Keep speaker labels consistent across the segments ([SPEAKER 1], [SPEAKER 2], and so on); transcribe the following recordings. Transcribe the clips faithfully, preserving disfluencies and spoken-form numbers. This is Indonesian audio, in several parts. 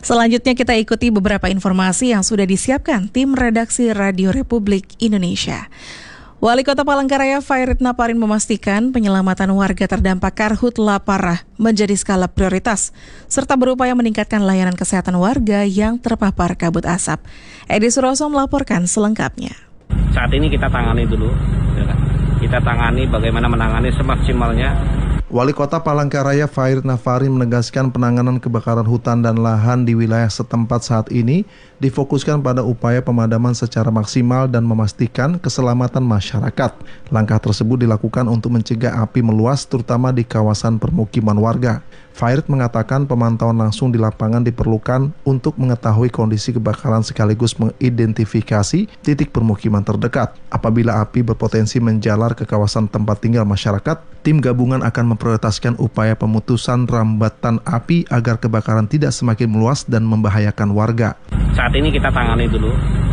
[SPEAKER 1] Selanjutnya kita ikuti beberapa informasi yang sudah disiapkan tim redaksi Radio Republik Indonesia. Wali Kota Palangkaraya Fairit Naparin memastikan penyelamatan warga terdampak karhutla parah menjadi skala prioritas, serta berupaya meningkatkan layanan kesehatan warga yang terpapar kabut asap. Edi Suroso melaporkan selengkapnya.
[SPEAKER 2] Saat ini kita tangani dulu, kita tangani bagaimana menangani semaksimalnya.
[SPEAKER 3] Wali Kota Palangkaraya Fairit Naparin menegaskan penanganan kebakaran hutan dan lahan di wilayah setempat saat ini difokuskan pada upaya pemadaman secara maksimal dan memastikan keselamatan masyarakat. Langkah tersebut dilakukan untuk mencegah api meluas terutama di kawasan permukiman warga. Fairit mengatakan pemantauan langsung di lapangan diperlukan untuk mengetahui kondisi kebakaran sekaligus mengidentifikasi titik permukiman terdekat. Apabila api berpotensi menjalar ke kawasan tempat tinggal masyarakat, tim gabungan akan memprioritaskan upaya pemutusan rambatan api agar kebakaran tidak semakin meluas dan membahayakan warga.
[SPEAKER 2] Saat ini kita tangani dulu,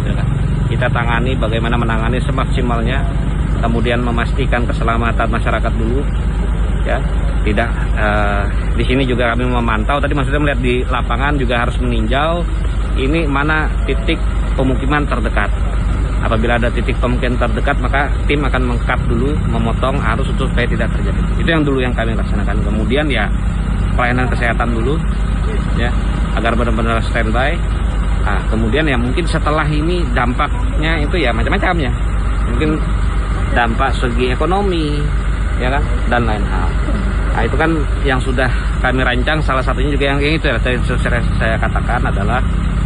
[SPEAKER 2] kita tangani bagaimana menangani semaksimalnya, kemudian memastikan keselamatan masyarakat dulu, ya. Tidak uh, di sini juga kami memantau. Tadi maksudnya melihat di lapangan juga harus meninjau ini mana titik pemukiman terdekat. Apabila ada titik pemukiman terdekat, maka tim akan mengkat dulu, memotong arus supaya tidak terjadi. Itu yang dulu yang kami laksanakan. Kemudian ya pelayanan kesehatan dulu, ya agar benar-benar standby. Nah, kemudian ya mungkin setelah ini dampaknya itu ya macam-macam ya. Mungkin dampak segi ekonomi, ya kan, dan lain hal. Nah, itu kan yang sudah kami rancang, salah satunya juga yang, yang itu ya, saya, saya, saya katakan adalah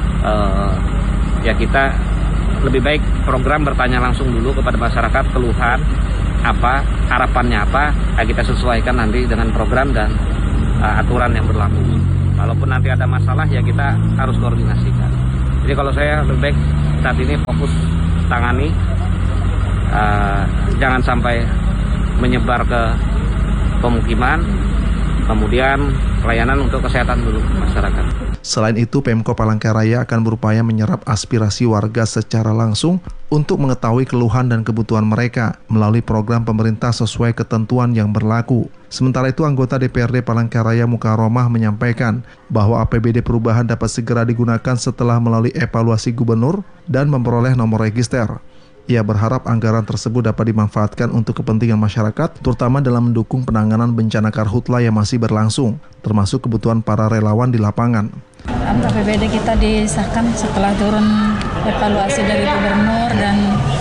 [SPEAKER 2] uh, ya kita lebih baik program bertanya langsung dulu kepada masyarakat, keluhan apa, harapannya apa, nah kita sesuaikan nanti dengan program dan uh, aturan yang berlaku. Walaupun nanti ada masalah ya kita harus koordinasikan. Jadi kalau saya lebih baik saat ini fokus tangani, uh, jangan sampai menyebar ke pemukiman, kemudian pelayanan untuk kesehatan dulu masyarakat.
[SPEAKER 3] Selain itu, Pemko Palangkaraya akan berupaya menyerap aspirasi warga secara langsung untuk mengetahui keluhan dan kebutuhan mereka melalui program pemerintah sesuai ketentuan yang berlaku. Sementara itu, anggota D P R D Palangkaraya Mukaromah menyampaikan bahwa A P B D perubahan dapat segera digunakan setelah melalui evaluasi gubernur dan memperoleh nomor register. Ia berharap anggaran tersebut dapat dimanfaatkan untuk kepentingan masyarakat, terutama dalam mendukung penanganan bencana karhutla yang masih berlangsung, termasuk kebutuhan para relawan di lapangan.
[SPEAKER 4] A P B D kita disahkan setelah turun evaluasi dari gubernur dan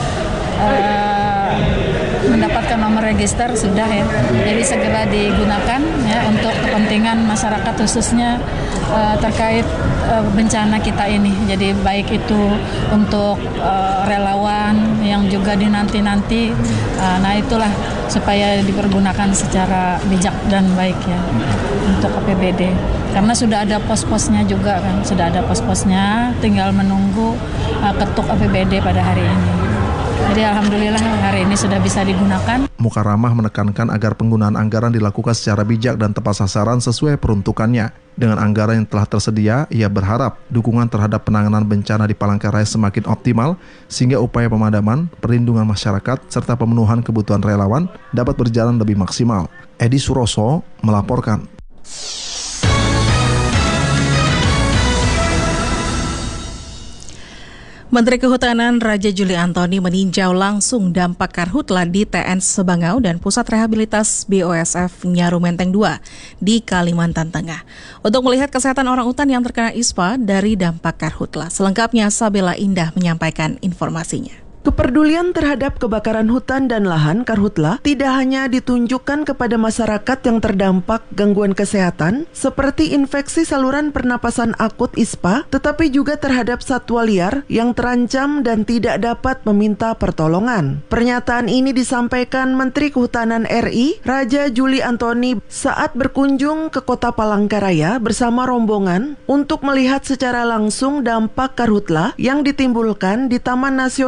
[SPEAKER 4] uh, mendapatkan nomor register sudah ya. Jadi segera digunakan ya untuk kepentingan masyarakat khususnya uh, terkait uh, bencana kita ini. Jadi baik itu untuk uh, relawan yang juga dinanti-nanti. Uh, nah itulah supaya dipergunakan secara bijak dan baik ya untuk A P B D. Karena sudah ada pos-posnya juga kan, sudah ada pos-posnya, tinggal menunggu uh, ketuk A P B D pada hari ini. Jadi alhamdulillah hari ini sudah bisa digunakan.
[SPEAKER 3] Mukaromah menekankan agar penggunaan anggaran dilakukan secara bijak dan tepat sasaran sesuai peruntukannya. Dengan anggaran yang telah tersedia, ia berharap dukungan terhadap penanganan bencana di Palangkaraya semakin optimal sehingga upaya pemadaman, perlindungan masyarakat, serta pemenuhan kebutuhan relawan dapat berjalan lebih maksimal. Edi Suroso melaporkan.
[SPEAKER 1] Menteri Kehutanan Raja Juli Antoni meninjau langsung dampak karhutla di T N Sebangau dan Pusat Rehabilitas B O S F Nyaru Menteng dua di Kalimantan Tengah untuk melihat kesehatan orang utan yang terkena ispa dari dampak karhutla. Selengkapnya Sabela Indah menyampaikan informasinya.
[SPEAKER 5] Kepedulian terhadap kebakaran hutan dan lahan karhutla tidak hanya ditunjukkan kepada masyarakat yang terdampak gangguan kesehatan seperti infeksi saluran pernapasan akut ispa, tetapi juga terhadap satwa liar yang terancam dan tidak dapat meminta pertolongan. Pernyataan ini disampaikan Menteri Kehutanan R I Raja Juli Antoni saat berkunjung ke Kota Palangkaraya bersama rombongan untuk melihat secara langsung dampak karhutla yang ditimbulkan di Taman Nasional Sebangau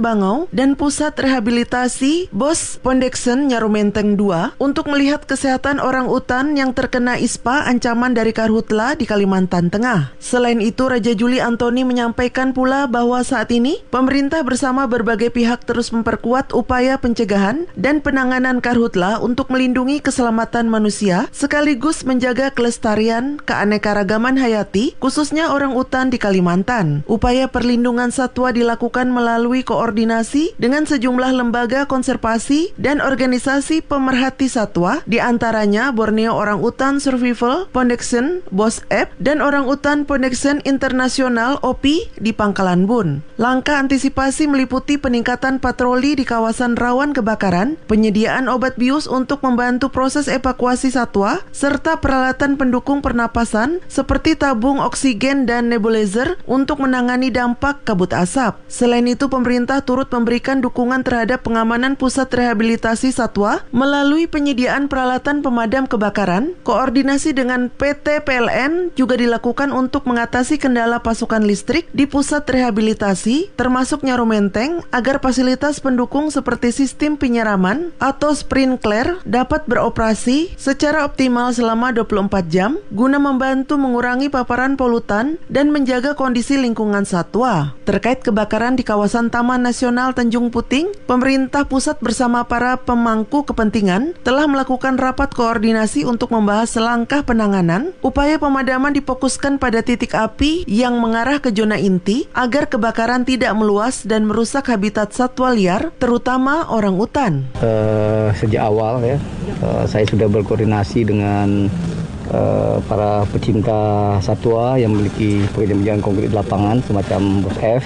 [SPEAKER 5] Sebangau dan Pusat Rehabilitasi Bos Pondeksen Nyarumenteng dua untuk melihat kesehatan orang utan yang terkena I S P A ancaman dari karhutla di Kalimantan Tengah. Selain itu, Raja Juli Antoni menyampaikan pula bahwa saat ini pemerintah bersama berbagai pihak terus memperkuat upaya pencegahan dan penanganan karhutla untuk melindungi keselamatan manusia sekaligus menjaga kelestarian keanekaragaman hayati khususnya orang utan di Kalimantan. Upaya perlindungan satwa dilakukan melalui koordinasi dengan sejumlah lembaga konservasi dan organisasi pemerhati satwa, di antaranya Borneo Orang Utan Survival Pondeksen Bos E P dan Orang Utan Pondeksen Internasional O P I di Pangkalan Bun. Langkah antisipasi meliputi peningkatan patroli di kawasan rawan kebakaran, penyediaan obat bius untuk membantu proses evakuasi satwa, serta peralatan pendukung pernapasan seperti tabung oksigen dan nebulizer untuk menangani dampak kabut asap. Selain itu, pemerintah turut memberikan dukungan terhadap pengamanan pusat rehabilitasi satwa melalui penyediaan peralatan pemadam kebakaran. Koordinasi dengan P T P L N juga dilakukan untuk mengatasi kendala pasokan listrik di pusat rehabilitasi, termasuk Nyarumenteng, agar fasilitas pendukung seperti sistem penyiraman atau sprinkler dapat beroperasi secara optimal selama dua puluh empat jam guna membantu mengurangi paparan polutan dan menjaga kondisi lingkungan satwa. Terkait kebakaran di kawasan Taman Nasional Tanjung Puting, pemerintah pusat bersama para pemangku kepentingan telah melakukan rapat koordinasi untuk membahas langkah penanganan. Upaya pemadaman difokuskan pada titik api yang mengarah ke zona inti agar kebakaran tidak meluas dan merusak habitat satwa liar, terutama orang utan.
[SPEAKER 6] Uh, sejak awal ya, uh, saya sudah berkoordinasi dengan Uh, para pecinta satwa yang memiliki pekerjaan konkret di lapangan semacam Bos F.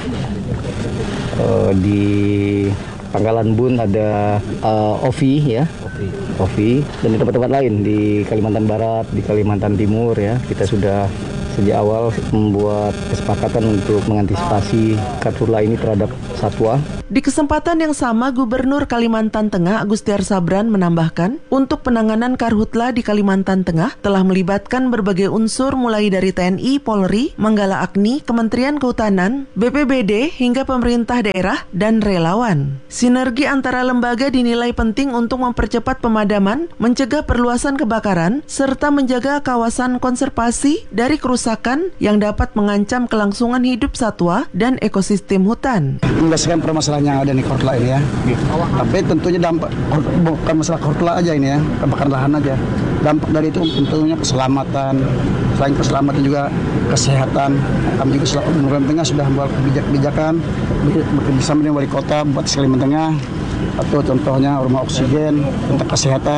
[SPEAKER 6] Uh, di Pangkalan Bun ada uh, O V I ya, O V I, dan di tempat-tempat lain di Kalimantan Barat, di Kalimantan Timur ya, kita sudah sejak awal membuat kesepakatan untuk mengantisipasi karhutla ini terhadap satwa.
[SPEAKER 5] Di kesempatan yang sama, Gubernur Kalimantan Tengah Agustiar Sabran menambahkan, untuk penanganan karhutla di Kalimantan Tengah telah melibatkan berbagai unsur mulai dari T N I, Polri, Manggala Agni, Kementerian Kehutanan, B P B D, hingga pemerintah daerah dan relawan. Sinergi antara lembaga dinilai penting untuk mempercepat pemadaman, mencegah perluasan kebakaran, serta menjaga kawasan konservasi dari kerusakan yang dapat mengancam kelangsungan hidup satwa dan ekosistem hutan.
[SPEAKER 7] Menyelesaikan permasalahan yang ada di karhutla ini ya. Tapi tentunya dampak bukan masalah karhutla aja ini ya, kebakaran lahan aja. Dampak dari itu tentunya keselamatan, selain keselamatan juga kesehatan. Kami juga selaku Kalimantan Tengah sudah membuat kebijakan bersama dengan wali kota buat Kalimantan Tengah, atau contohnya rumah oksigen tentang kesehatan,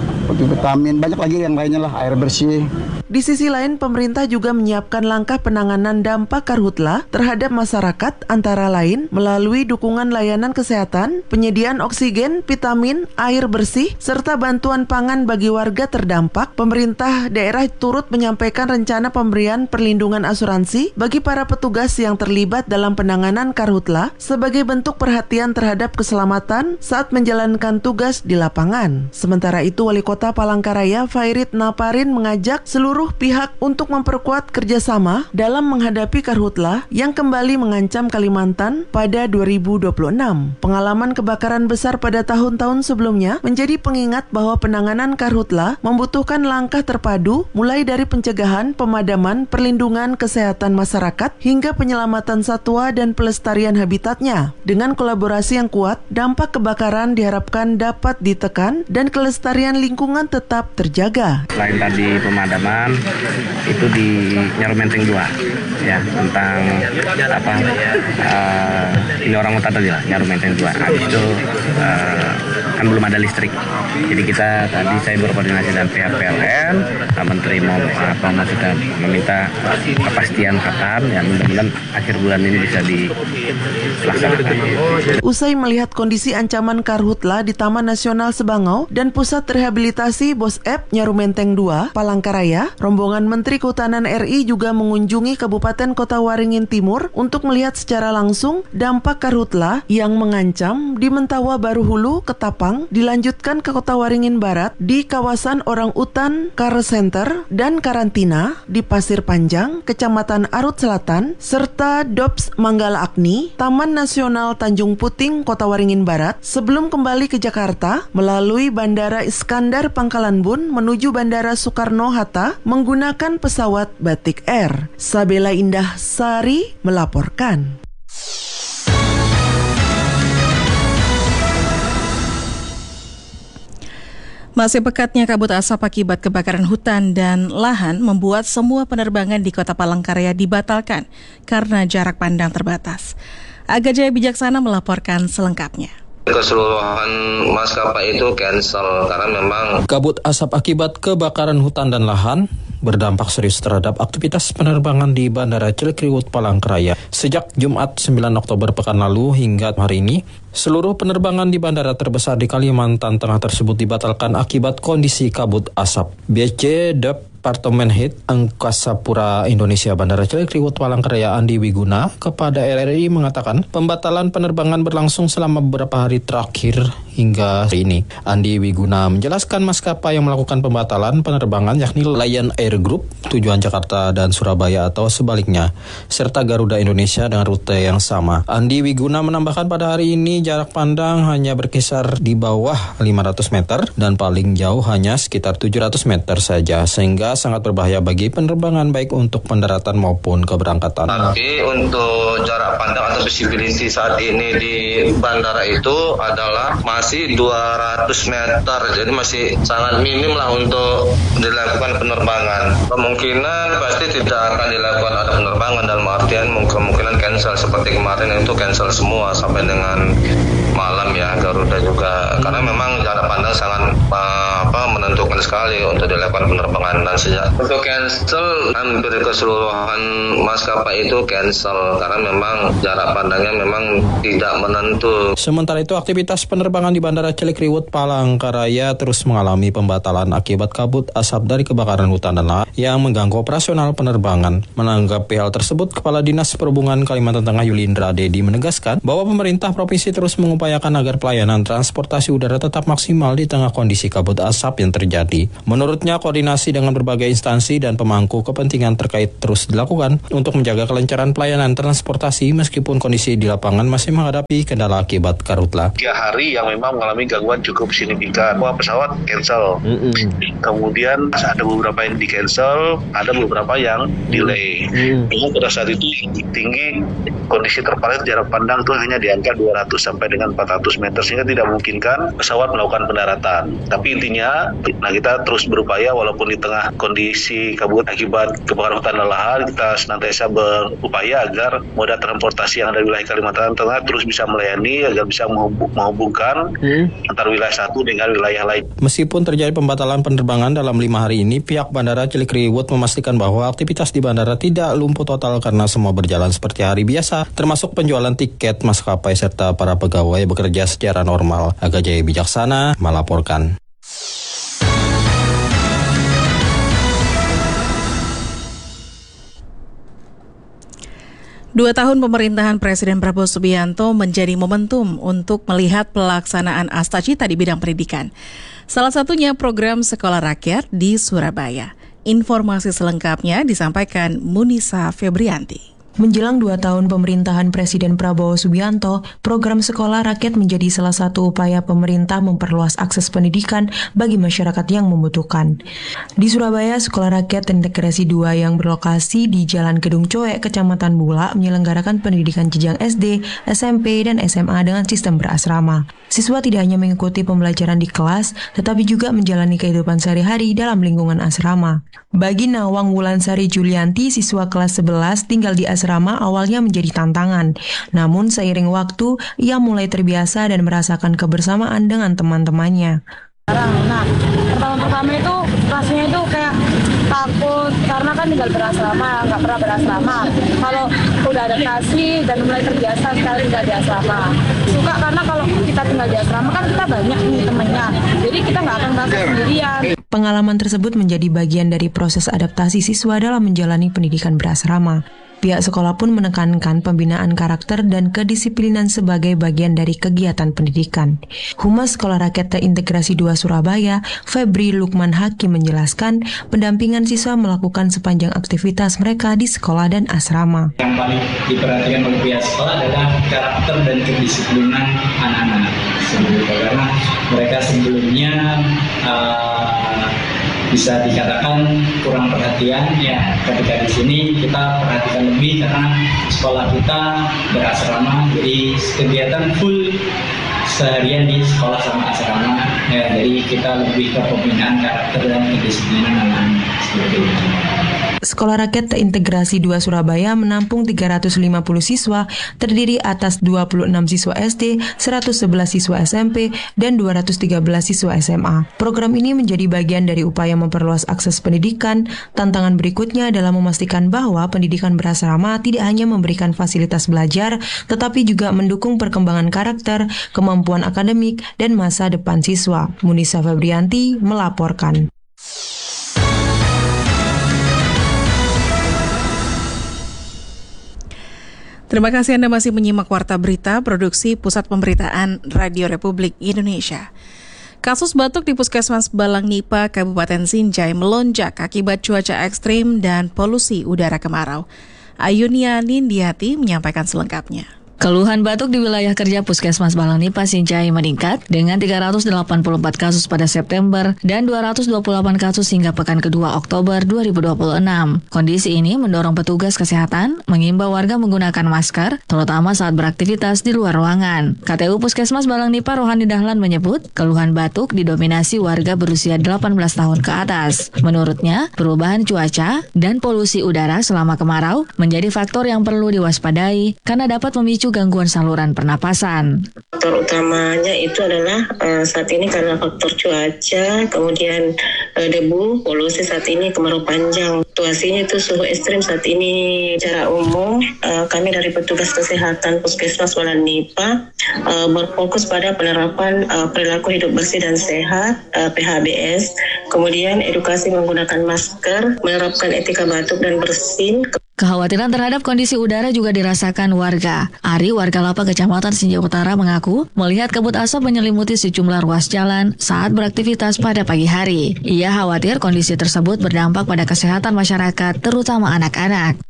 [SPEAKER 7] vitamin, banyak lagi yang lainnya lah, air bersih.
[SPEAKER 5] Di sisi lain, pemerintah juga menyiapkan langkah penanganan dampak karhutla terhadap masyarakat, antara lain melalui dukungan layanan kesehatan, penyediaan oksigen, vitamin, air bersih, serta bantuan pangan bagi warga terdampak. Pemerintah daerah turut menyampaikan rencana pemberian perlindungan asuransi bagi para petugas yang terlibat dalam penanganan karhutla sebagai bentuk perhatian terhadap keselamatan saat menjalankan tugas di lapangan. Sementara itu, Wali Kota Palangkaraya Fairit Naparin mengajak seluruh pihak untuk memperkuat kerjasama dalam menghadapi karhutla yang kembali mengancam Kalimantan pada dua ribu dua puluh enam. Pengalaman kebakaran besar pada tahun-tahun sebelumnya menjadi pengingat bahwa penanganan karhutla membutuhkan langkah terpadu mulai dari pencegahan, pemadaman, perlindungan kesehatan masyarakat, hingga penyelamatan satwa dan pelestarian habitatnya. Dengan kolaborasi yang kuat, dampak kebakaran diharapkan dapat ditekan dan kelestarian lingkungan tetap terjaga.
[SPEAKER 2] Selain tadi pemadaman, itu di Nyarumenteng dua ya, tentang apa uh, ini orang utan tadi lah, Nyarumenteng dua. Habis itu uh, kan belum ada listrik, jadi kita tadi saya berkoordinasi dengan pihak P L N, Pak Menteri mau apa maksudnya meminta kepastian kapan, ya mudah-mudahan akhir bulan ini bisa dilaksanakan.
[SPEAKER 5] Usai melihat kondisi ancaman karhutla di Taman Nasional Sebangau dan Pusat Rehabilitasi Bos E P Nyarumenteng dua, Palangkaraya, Rombongan Menteri Kehutanan R I juga mengunjungi Kabupaten Kota Waringin Timur untuk melihat secara langsung dampak karhutla yang mengancam di Mentawa Baru Hulu, Ketapang, dilanjutkan ke Kota Waringin Barat di kawasan Orang Utan, Care Center, dan karantina di Pasir Panjang, Kecamatan Arut Selatan, serta Dops Manggala Agni, Taman Nasional Tanjung Puting, Kota Waringin Barat, sebelum kembali ke Jakarta melalui Bandara Iskandar Pangkalan Bun menuju Bandara Soekarno-Hatta menggunakan pesawat Batik Air. Sabela Indah Sari melaporkan.
[SPEAKER 1] Masih pekatnya kabut asap akibat kebakaran hutan dan lahan membuat semua penerbangan di Kota Palangkaraya dibatalkan karena jarak pandang terbatas. Aga Jaya Bijaksana melaporkan selengkapnya.
[SPEAKER 8] Keseluruhan maskapai itu cancel karena memang
[SPEAKER 9] kabut asap akibat kebakaran hutan dan lahan berdampak serius terhadap aktivitas penerbangan di Bandara Cilikriwut Palangkaraya. Sejak Jumat sembilan Oktober pekan lalu hingga hari ini, seluruh penerbangan di bandara terbesar di Kalimantan Tengah tersebut dibatalkan akibat kondisi kabut asap. B C Departemen Head Angkasa Pura Indonesia Bandara Cilikriwut Palangkaraya Andi Wiguna kepada R R I mengatakan pembatalan penerbangan berlangsung selama beberapa hari terakhir hingga hari ini. Andi Wiguna menjelaskan maskapai yang melakukan pembatalan penerbangan yakni Lion Air Group tujuan Jakarta dan Surabaya atau sebaliknya, serta Garuda Indonesia dengan rute yang sama. Andi Wiguna menambahkan pada hari ini jarak pandang hanya berkisar di bawah lima ratus meter dan paling jauh hanya sekitar tujuh ratus meter saja, sehingga sangat berbahaya bagi penerbangan baik untuk pendaratan maupun keberangkatan.
[SPEAKER 8] Tapi untuk jarak pandang atau visibility saat ini di bandara itu adalah masih dua ratus meter, jadi masih sangat minim lah untuk dilakukan penerbangan. Kemungkinan pasti tidak akan dilakukan ada penerbangan dalam artian kemungkinan cancel seperti kemarin itu cancel semua sampai dengan malam ya Garuda juga, karena memang jarak pandang sangat uh, apa menentukan sekali untuk dilakukan penerbangan. Dan sejak untuk cancel hampir keseluruhan maskapai itu cancel karena memang jarak pandangnya memang tidak menentu.
[SPEAKER 9] Sementara itu aktivitas penerbangan di Bandara Cilikriwut Palangkaraya terus mengalami pembatalan akibat kabut asap dari kebakaran hutan dan lahan yang mengganggu operasional penerbangan. Menanggapi hal tersebut, Kepala Dinas Perhubungan Kalimantan Tengah Yulindra Dedi menegaskan bahwa pemerintah provinsi terus mengupayakan agar pelayanan transportasi udara tetap maksimal di tengah kondisi kabut asap yang terjadi. Menurutnya, koordinasi dengan berbagai instansi dan pemangku kepentingan terkait terus dilakukan untuk menjaga kelancaran pelayanan transportasi meskipun kondisi di lapangan masih menghadapi kendala akibat karhutla.
[SPEAKER 10] Tiga hari yang memang mengalami gangguan cukup signifikan. Bahwa pesawat cancel. Mm-hmm. Kemudian ada beberapa yang di cancel, ada beberapa yang delay. Mm-hmm. Memang pada saat itu tinggi kondisi terparah jarak pandang itu hanya di angka dua ratus sampai dengan empat ratus meter sehingga tidak memungkinkan pesawat melakukan pendaratan. Tapi intinya, nah kita terus berupaya walaupun di tengah kondisi kabut akibat kebakaran hutan dan lahan, kita senantiasa berupaya agar moda transportasi yang ada di wilayah Kalimantan Tengah terus bisa melayani agar bisa menghubungkan hmm. antara wilayah satu dengan wilayah lain.
[SPEAKER 9] Meskipun terjadi pembatalan penerbangan dalam lima hari ini, pihak Bandara Cilikriwut memastikan bahwa aktivitas di bandara tidak lumpuh total karena semua berjalan seperti hari biasa, termasuk penjualan tiket maskapai serta para pegawai bekerja secara normal. Aga Jaya Bijaksana melaporkan.
[SPEAKER 1] Dua tahun pemerintahan Presiden Prabowo Subianto menjadi momentum untuk melihat pelaksanaan Astacita di bidang pendidikan. Salah satunya program Sekolah Rakyat di Surabaya. Informasi selengkapnya disampaikan Munisa Febrianti.
[SPEAKER 11] Menjelang dua tahun pemerintahan Presiden Prabowo Subianto, program Sekolah Rakyat menjadi salah satu upaya pemerintah memperluas akses pendidikan bagi masyarakat yang membutuhkan. Di Surabaya, Sekolah Rakyat Integrasi dua yang berlokasi di Jalan Gedung Coek, Kecamatan Bula, menyelenggarakan pendidikan jenjang S D, S M P, dan S M A dengan sistem berasrama. Siswa tidak hanya mengikuti pembelajaran di kelas, tetapi juga menjalani kehidupan sehari-hari dalam lingkungan asrama. Bagi Nawang Wulansari Julianti, siswa kelas sebelas tinggal di asrama awalnya menjadi tantangan. Namun seiring waktu, ia mulai terbiasa dan merasakan kebersamaan dengan teman-temannya.
[SPEAKER 4] Nah, pertama-pertama itu rasanya itu kayak takut karena kan tinggal berasrama, nggak pernah berasrama. Kalau udah adaptasi dan mulai terbiasa sekali tinggal di asrama. Suka karena kalau kita tinggal di asrama kan kita banyak nih temennya, jadi kita nggak akan merasa sendirian.
[SPEAKER 11] Pengalaman tersebut menjadi bagian dari proses adaptasi siswa dalam menjalani pendidikan berasrama. Pihak sekolah pun menekankan pembinaan karakter dan kedisiplinan sebagai bagian dari kegiatan pendidikan. Humas Sekolah Rakyat Terintegrasi dua Surabaya, Febri Lukman Hakim menjelaskan, pendampingan siswa melakukan sepanjang aktivitas mereka di sekolah dan asrama.
[SPEAKER 12] Yang paling diperhatikan oleh pihak sekolah adalah karakter dan kedisiplinan anak-anak. Karena mereka sebelumnya uh, bisa dikatakan kurang perhatian, ya ketika di sini kita perhatikan lebih karena sekolah kita berasrama, jadi kegiatan full seharian di sekolah sama asrama, ya jadi kita lebih ke pembinaan karakter dan kedisiplinan anak-anak seperti itu.
[SPEAKER 11] Sekolah Rakyat Terintegrasi dua Surabaya menampung tiga ratus lima puluh siswa, terdiri atas dua puluh enam siswa S D, seratus sebelas siswa S M P, dan dua ratus tiga belas siswa S M A. Program ini menjadi bagian dari upaya memperluas akses pendidikan. Tantangan berikutnya adalah memastikan bahwa pendidikan berasrama tidak hanya memberikan fasilitas belajar, tetapi juga mendukung perkembangan karakter, kemampuan akademik, dan masa depan siswa. Munisa Febrianti melaporkan.
[SPEAKER 1] Terima kasih Anda masih menyimak Warta Berita Produksi Pusat Pemberitaan Radio Republik Indonesia. Kasus batuk di Puskesmas Balang Nipa, Kabupaten Sinjai melonjak akibat cuaca ekstrim dan polusi udara kemarau. Ayunia Nindiati menyampaikan selengkapnya.
[SPEAKER 13] Keluhan batuk di wilayah kerja Puskesmas Balang Nipa Sinjai meningkat dengan tiga ratus delapan puluh empat kasus pada September dan dua ratus dua puluh delapan kasus hingga pekan kedua Oktober dua ribu dua puluh enam. Kondisi ini mendorong petugas kesehatan mengimbau warga menggunakan masker, terutama saat beraktivitas di luar ruangan. K T U Puskesmas Balang Nipa Rohani Dahlan menyebut, keluhan batuk didominasi warga berusia delapan belas tahun ke atas. Menurutnya, perubahan cuaca dan polusi udara selama kemarau menjadi faktor yang perlu diwaspadai karena dapat memicu gangguan saluran pernapasan.
[SPEAKER 14] Faktor utamanya itu adalah uh, saat ini karena faktor cuaca, kemudian uh, debu, polusi saat ini kemarau panjang. Situasinya itu suhu ekstrim saat ini. Secara umum, uh, kami dari petugas kesehatan Puskesmas Balang Nipa uh, berfokus pada penerapan uh, perilaku hidup bersih dan sehat uh, P H B S, kemudian edukasi menggunakan masker, menerapkan etika batuk dan bersin.
[SPEAKER 13] Kekhawatiran terhadap kondisi udara juga dirasakan warga. Ari, warga Lapa Kecamatan Sinjai Utara mengaku melihat kabut asap menyelimuti sejumlah ruas jalan saat beraktivitas pada pagi hari. Ia khawatir kondisi tersebut berdampak pada kesehatan masyarakat, terutama anak-anak.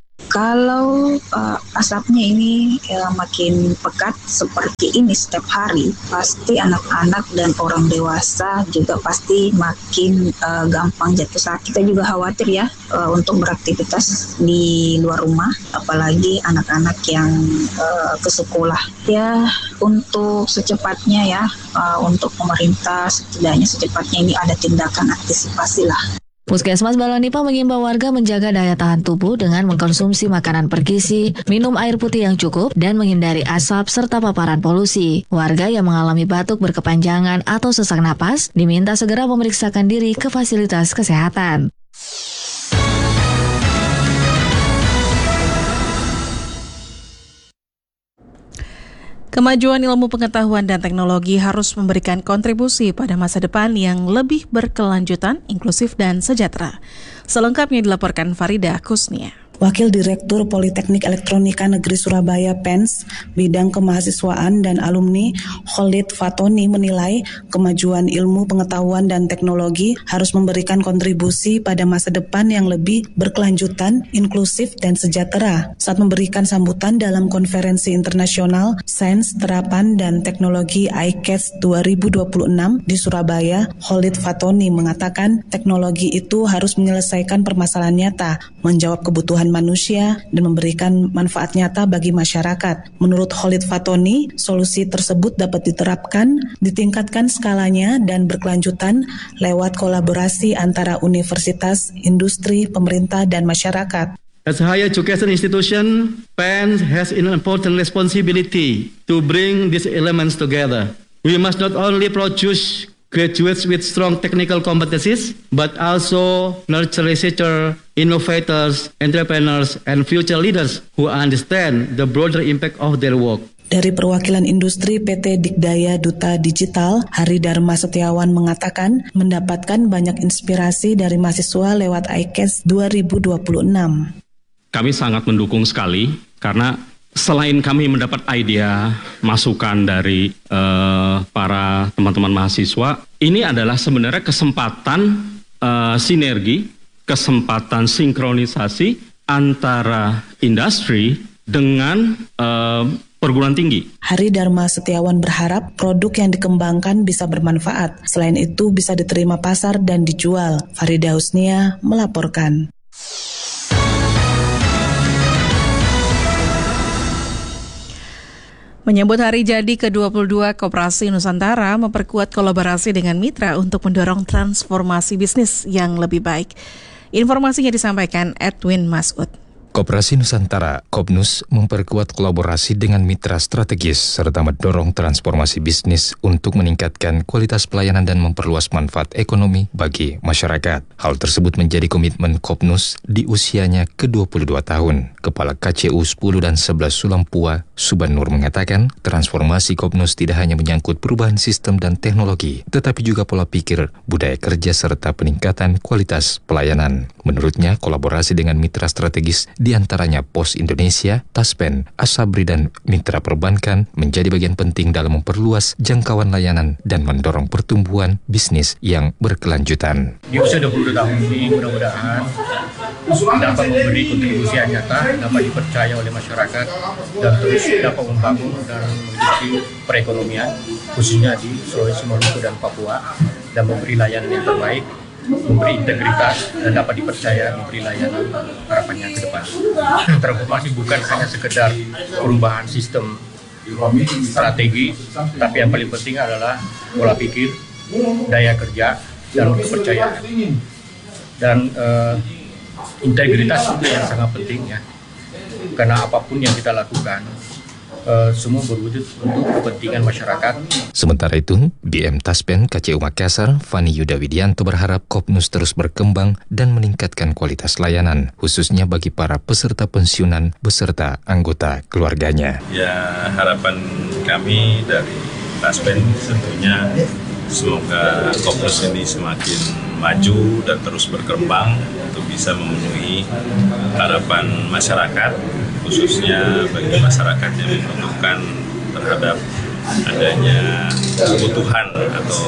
[SPEAKER 15] Kalau uh, asapnya ini ya, makin pekat seperti ini setiap hari, pasti anak-anak dan orang dewasa juga pasti makin uh, gampang jatuh sakit. Kita juga khawatir ya uh, untuk beraktivitas di luar rumah, apalagi anak-anak yang uh, ke sekolah. Ya untuk secepatnya ya, uh, untuk pemerintah setidaknya secepatnya ini ada tindakan antisipasi lah.
[SPEAKER 13] Puskesmas Balang Nipa mengimbau warga menjaga daya tahan tubuh dengan mengkonsumsi makanan bergizi, minum air putih yang cukup, dan menghindari asap serta paparan polusi. Warga yang mengalami batuk berkepanjangan atau sesak napas diminta segera memeriksakan diri ke fasilitas kesehatan.
[SPEAKER 1] Kemajuan ilmu pengetahuan dan teknologi harus memberikan kontribusi pada masa depan yang lebih berkelanjutan, inklusif, dan sejahtera. Selengkapnya dilaporkan Farida Kusnia.
[SPEAKER 16] Wakil Direktur Politeknik Elektronika Negeri Surabaya P E N S bidang kemahasiswaan dan alumni Khalid Fatoni menilai kemajuan ilmu pengetahuan dan teknologi harus memberikan kontribusi pada masa depan yang lebih berkelanjutan, inklusif, dan sejahtera. Saat memberikan sambutan dalam konferensi internasional Sains, Terapan, dan Teknologi I C A S dua ribu dua puluh enam di Surabaya, Khalid Fatoni mengatakan teknologi itu harus menyelesaikan permasalahan nyata, menjawab kebutuhan manusia, dan memberikan manfaat nyata bagi masyarakat. Menurut Khalid Fatoni, solusi tersebut dapat diterapkan, ditingkatkan skalanya, dan berkelanjutan lewat kolaborasi antara universitas, industri, pemerintah, dan masyarakat.
[SPEAKER 17] As a higher education institution, P E N S has an important responsibility to bring these elements together. We must not only produce graduates with strong technical competencies, but also nurture researchers, innovators, entrepreneurs, and future leaders who understand the broader impact of their work.
[SPEAKER 16] Dari perwakilan industri P T Dikdaya Duta Digital, Hari Dharma Setiawan mengatakan mendapatkan banyak inspirasi dari mahasiswa lewat I C A S dua ribu dua puluh enam.
[SPEAKER 18] Kami sangat mendukung sekali karena selain kami mendapat ide, masukan dari uh, para teman-teman mahasiswa, ini adalah sebenarnya kesempatan uh, sinergi, kesempatan sinkronisasi antara industri dengan uh, perguruan tinggi.
[SPEAKER 16] Hari Dharma Setiawan berharap produk yang dikembangkan bisa bermanfaat. Selain itu bisa diterima pasar dan dijual. Farida Husnia melaporkan.
[SPEAKER 1] Menyambut hari jadi ke dua puluh dua, Koperasi Nusantara memperkuat kolaborasi dengan mitra untuk mendorong transformasi bisnis yang lebih baik. Informasinya disampaikan Edwin Masud.
[SPEAKER 19] Koperasi Nusantara, Kopnus, memperkuat kolaborasi dengan mitra strategis serta mendorong transformasi bisnis untuk meningkatkan kualitas pelayanan dan memperluas manfaat ekonomi bagi masyarakat. Hal tersebut menjadi komitmen Kopnus di usianya ke dua puluh dua tahun. Kepala K C U sepuluh dan sebelas Sulampua, Suban Nur mengatakan, transformasi Kopnus tidak hanya menyangkut perubahan sistem dan teknologi, tetapi juga pola pikir, budaya kerja serta peningkatan kualitas pelayanan. Menurutnya, kolaborasi dengan mitra strategis di antaranya Pos Indonesia, Taspen, Asabri, dan mitra perbankan menjadi bagian penting dalam memperluas jangkauan layanan dan mendorong pertumbuhan bisnis yang berkelanjutan.
[SPEAKER 20] Di usia dua puluh dua tahun ini mudah-mudahan dapat memberi kontribusi yang nyata, dapat dipercaya oleh masyarakat, dan terus dapat membangun dan mengikuti perekonomian, khususnya di Sulawesi, Maluku, dan Papua, dan memberi layanan yang terbaik, memberi integritas, dan dapat dipercaya memberi layanan harapannya ke depan. Transformasi bukan hanya sekedar perubahan sistem strategi, tapi yang paling penting adalah pola pikir, daya kerja, dan kepercayaan. Dan uh, integritas itu yang sangat penting ya, karena apapun yang kita lakukan, Uh, semua berwujud untuk kepentingan masyarakat.
[SPEAKER 19] Sementara itu, B M Taspen K C U Makassar, Fani Yuda Widianto berharap Kopnus terus berkembang dan meningkatkan kualitas layanan, khususnya bagi para peserta pensiunan beserta anggota keluarganya.
[SPEAKER 21] Ya, harapan kami dari Taspen tentunya semoga Kopnus ini semakin maju dan terus berkembang untuk bisa memenuhi harapan masyarakat, khususnya bagi masyarakat yang membutuhkan terhadap adanya kebutuhan atau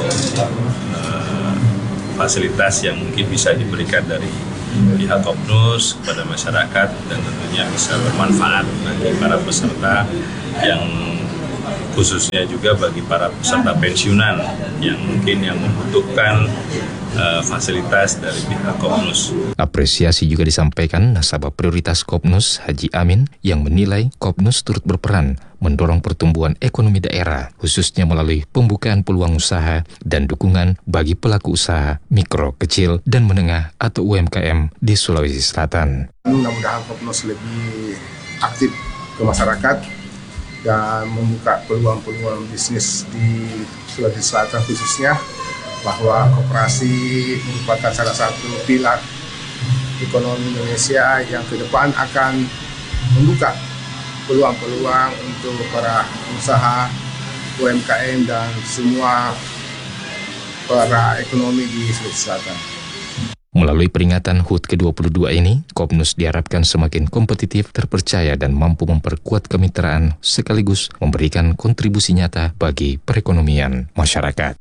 [SPEAKER 21] uh, fasilitas yang mungkin bisa diberikan dari pihak Kopnus kepada masyarakat, dan tentunya bisa bermanfaat bagi para peserta, yang khususnya juga bagi para peserta pensiunan yang mungkin yang membutuhkan uh, fasilitas dari pihak Kopnus.
[SPEAKER 19] Apresiasi juga disampaikan nasabah prioritas Kopnus, Haji Amin, yang menilai Kopnus turut berperan mendorong pertumbuhan ekonomi daerah, khususnya melalui pembukaan peluang usaha dan dukungan bagi pelaku usaha mikro, kecil, dan menengah atau U M K M di Sulawesi Selatan.
[SPEAKER 22] Mudah-mudahan Kopnus lebih aktif ke masyarakat dan membuka peluang-peluang bisnis di Sulawesi Selatan khususnya, bahwa koperasi merupakan salah satu pilar ekonomi Indonesia yang ke depan akan membuka peluang-peluang untuk para usaha, U M K M, dan semua para ekonomi di Sulawesi Selatan.
[SPEAKER 19] Melalui peringatan H U T ke dua puluh dua ini, Kopnus diharapkan semakin kompetitif, terpercaya, dan mampu memperkuat kemitraan sekaligus memberikan kontribusi nyata bagi perekonomian masyarakat.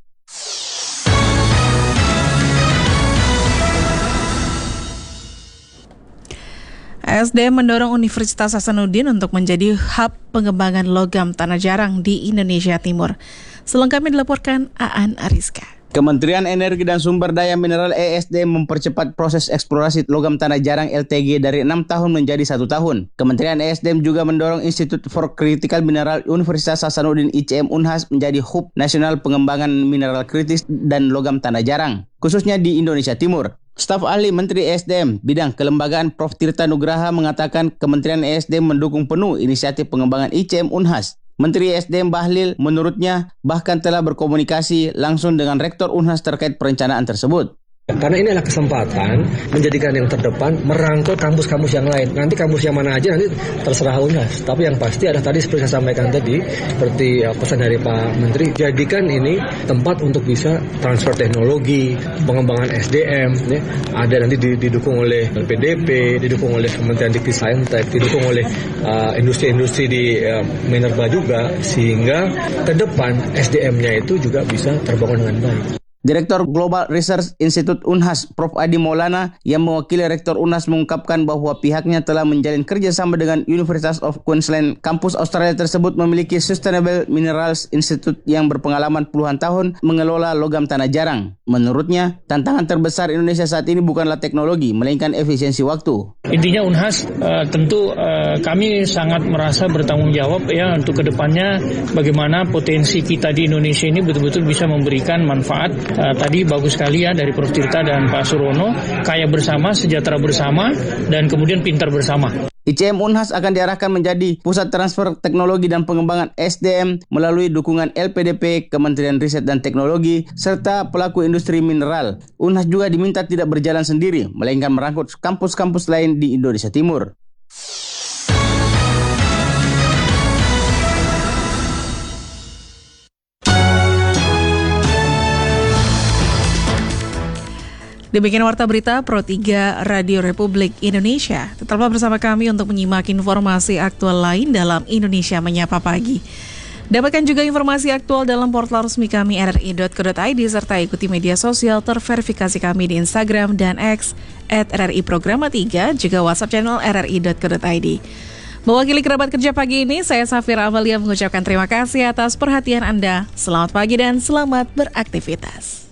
[SPEAKER 1] A S D M mendorong Universitas Hasanuddin untuk menjadi hub pengembangan logam tanah jarang di Indonesia Timur. Selengkapnya dilaporkan Aan Ariska.
[SPEAKER 23] Kementerian Energi dan Sumber Daya Mineral E S D M mempercepat proses eksplorasi logam tanah jarang L T G dari enam tahun menjadi satu tahun. Kementerian E S D M juga mendorong Institute for Critical Mineral Universitas Hasanuddin I C M Unhas menjadi hub nasional pengembangan mineral kritis dan logam tanah jarang, khususnya di Indonesia Timur. Staf ahli Menteri E S D M bidang kelembagaan Profesor Tirta Nugraha mengatakan Kementerian E S D M mendukung penuh inisiatif pengembangan I C M Unhas. Menteri E S D M Bahlil menurutnya bahkan telah berkomunikasi langsung dengan Rektor Unhas terkait perencanaan tersebut.
[SPEAKER 3] Karena ini adalah kesempatan menjadikan yang terdepan, merangkul kampus-kampus yang lain. Nanti kampus yang mana aja nanti terserah Unhas. Tapi yang pasti ada tadi seperti saya sampaikan tadi, seperti pesan dari Pak Menteri, jadikan ini tempat untuk bisa transfer teknologi, pengembangan S D M, ya. Ada nanti didukung oleh L P D P, didukung oleh Kementerian Dikti Saintek, didukung oleh uh, industri-industri di uh, Minerba juga, sehingga ke depan S D M-nya itu juga bisa terbangun dengan baik.
[SPEAKER 23] Direktur Global Research Institute Unhas, Profesor Adi Maulana, yang mewakili Rektor Unhas mengungkapkan bahwa pihaknya telah menjalin kerjasama dengan University of Queensland. Kampus Australia tersebut memiliki Sustainable Minerals Institute yang berpengalaman puluhan tahun mengelola logam tanah jarang. Menurutnya, tantangan terbesar Indonesia saat ini bukanlah teknologi, melainkan efisiensi waktu.
[SPEAKER 6] Intinya Unhas uh, tentu uh, kami sangat merasa bertanggung jawab ya untuk kedepannya bagaimana potensi kita di Indonesia ini betul-betul bisa memberikan manfaat. Uh, tadi bagus sekali ya dari Profesor Tirta dan Pak Surono, kaya bersama, sejahtera bersama, dan kemudian pintar bersama.
[SPEAKER 23] I C M Unhas akan diarahkan menjadi pusat transfer teknologi dan pengembangan S D M melalui dukungan L P D P, Kementerian Riset dan Teknologi, serta pelaku industri mineral. Unhas juga diminta tidak berjalan sendiri, melainkan merangkul kampus-kampus lain di Indonesia Timur.
[SPEAKER 1] Demikian Warta Berita Pro tiga Radio Republik Indonesia. Tetaplah bersama kami untuk menyimak informasi aktual lain dalam Indonesia Menyapa Pagi. Dapatkan juga informasi aktual dalam portal resmi kami r r i dot co dot i d serta ikuti media sosial terverifikasi kami di Instagram dan X at r r i programa tiga, juga WhatsApp channel r r i dot co dot i d. Mewakili kerabat kerja pagi ini, saya Safira Amalia mengucapkan terima kasih atas perhatian Anda. Selamat pagi dan selamat beraktivitas.